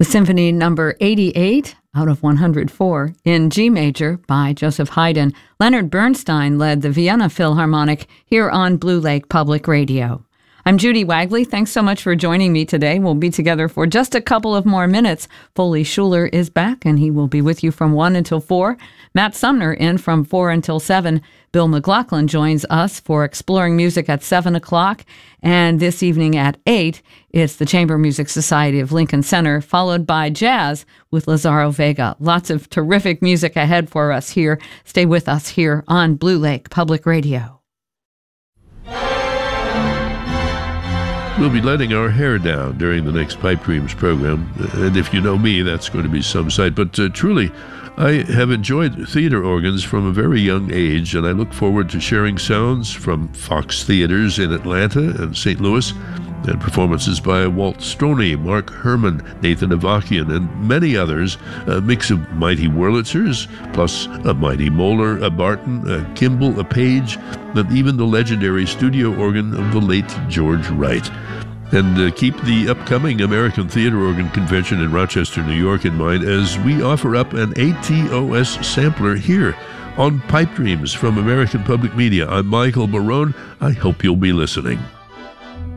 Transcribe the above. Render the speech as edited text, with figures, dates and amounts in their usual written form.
The Symphony Number 88 out of 104 in G major by Joseph Haydn. Leonard Bernstein led the Vienna Philharmonic here on Blue Lake Public Radio. I'm Judy Wagley. Thanks so much for joining me today. We'll be together for just a couple of more minutes. Foley Schuler is back, and he will be with you from 1 until 4. Matt Sumner in from 4 until 7. Bill McLaughlin joins us for Exploring Music at 7 o'clock. And this evening at 8, it's the Chamber Music Society of Lincoln Center, followed by Jazz with Lazaro Vega. Lots of terrific music ahead for us here. Stay with us here on Blue Lake Public Radio. We'll be letting our hair down during the next Pipe Dreams program, and if you know me, that's going to be some sight. But truly, I have enjoyed theater organs from a very young age, and I look forward to sharing sounds from Fox Theaters in Atlanta and St. Louis, and performances by Walt Stoney, Mark Herman, Nathan Avakian, and many others, a mix of mighty Wurlitzers, plus a mighty Moeller, a Barton, a Kimball, a Page, and even the legendary studio organ of the late George Wright. And keep the upcoming American Theater Organ Convention in Rochester, New York in mind as we offer up an ATOS sampler here on Pipe Dreams from American Public Media. I'm Michael Barone. I hope you'll be listening.